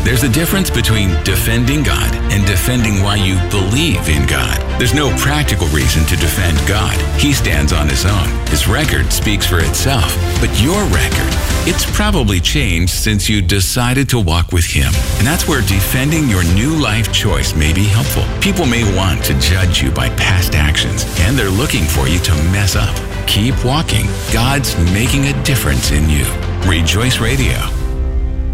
There's a difference between defending God and defending why you believe in God. There's no practical reason to defend God. He stands on his own. His record speaks for itself. But your record, it's probably changed since you decided to walk with him. And that's where defending your new life choice may be helpful. People may want to judge you by past actions, and they're looking for you to mess up. Keep walking. God's making a difference in you. Rejoice Radio.